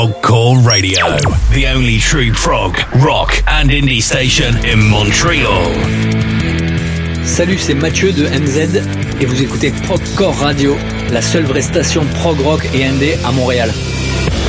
Progcore Radio, the only true prog, rock and indie station in Montreal. Salut, c'est Mathieu de MZ et vous écoutez Progcore Radio, la seule vraie station prog rock et indé à Montréal.